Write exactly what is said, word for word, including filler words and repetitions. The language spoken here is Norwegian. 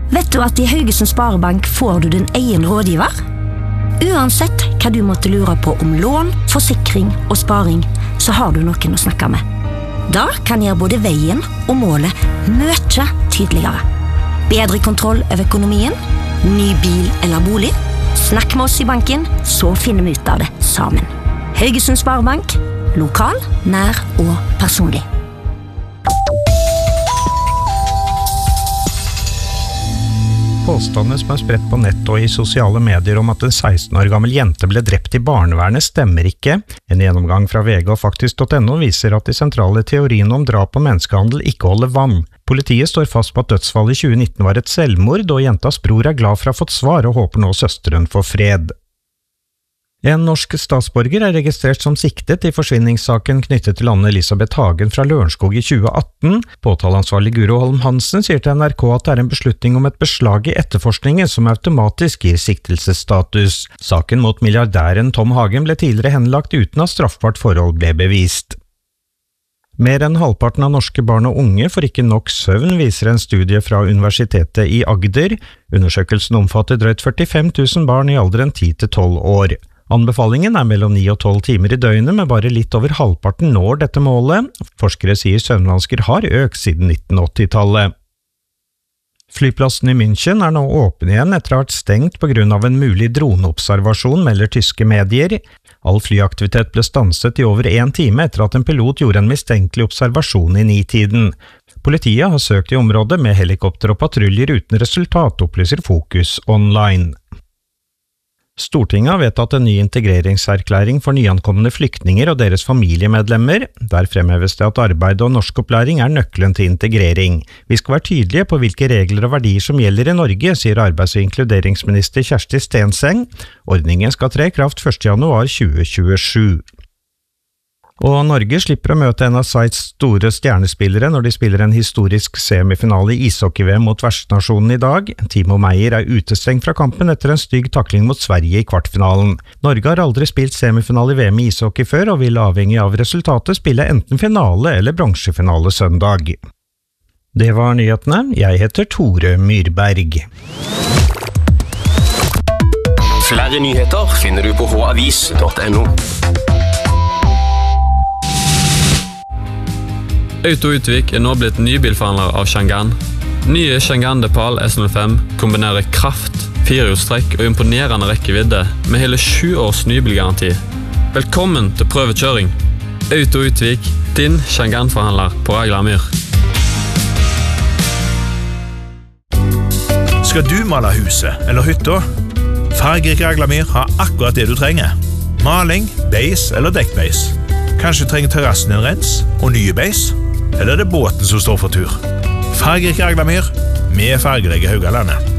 Vet du at i Haugesund Sparebank får du din egen rådgiver? Uansett hva du måtte lure på om lån, forsikring og sparing, så har du noen å snakke med. Da kan gjøre både veien og målet mye tydeligere. Bedre kontroll over økonomien, ny bil eller bolig. Snakk med oss i banken, så finner vi ut av det sammen. Haugesund Sparebank, lokal, nær og personlig. Påstandene som er spredt på nett og i sosiale medier om at en seksten år gammel jente ble drept i barnevernet stemmer ikke. En gjennomgang fra V G og faktisk punktum no viser at de sentrale teoriene om drap og menneskehandel ikke holder vann. Politiet står fast på at dødsfallet i tjue nitten var et selvmord, og jentas bror er glad for å ha fått svar og håper nå søsteren får fred. En norsk statsborger er registrert som siktet i forsvinningssaken knyttet til Anne-Elisabeth Hagen fra Lørenskog i tjue atten. Påtaleansvarlig Guro Holm Hansen sier til N R K at det er en beslutning om et beslag i etterforskningen som automatisk gir siktelsesstatus. Saken mot milliardæren Tom Hagen ble tidligere henlagt uten at straffbart forhold ble bevist. Mer enn halvparten av norske barn og unge får ikke nok søvn, viser en studie fra Universitetet i Agder. Undersøkelsen omfatter drøyt førtifem tusen barn i alderen ti til tolv år. Anbefalingen er mellom ni og tolv timer i døgnet, men bare litt over halvparten når dette målet. Forskere sier søvnvansker har økt siden nitten åtti-tallet. Flyplassen i München er nå åpen igjen etter å ha vært stengt på grunn av en mulig droneobservasjon, melder tyske medier. All flyaktivitet ble stanset i over en time etter at en pilot gjorde en mistenkelig observasjon i nitiden. Politiet har søkt i området med helikopter og patruljer uten resultat, opplyser Fokus Online. Stortinget har vedtatt en ny integreringserklæring for nyankomne flyktninger og deres familiemedlemmer. Der fremheves det at arbeid og norskopplæring er nøkkelen til integrering. Vi skal være tydelige på hvilke regler og verdier som gjelder i Norge, sier arbeids- og inkluderingsminister Kjersti Stenseng. Ordningen skal tre i kraft første januar tjue tjuesju. Og Norge slipper å møte en av sites store stjernespillere når de spiller en historisk semifinale i ishockey-V M mot vertsnasjonen i dag. Timo Meyer er utestengt fra kampen etter en stygg takling mot Sverige i kvartfinalen. Norge har aldri spilt semifinale i V M i ishockey før, og vil avhengig av resultatet spille enten finale eller bronsefinale søndag. Det var nyhetene. Jeg heter Tore Myrberg. Flere nyheter finner du på h avis punktum no. Auto-Utvik er nå blitt nybilforhandler av Changan. Nye Changan Depal S null fem kombinerer kraft, firehjulstrekk og imponerende rekkevidde med hele sju års nybilgaranti. Velkommen til prøvekjøring. Auto-Utvik, din Changan-forhandler på Raglamyr. Skal du male huset eller hytta? Fargerik Raglamyr har akkurat det du trenger. Maling, beis eller dekkbeis. Kanskje trenger terrassen en rens og nye beis? Eller er det båten som står for tur? Fargerik Raglamyr med fargerike Haugalandet.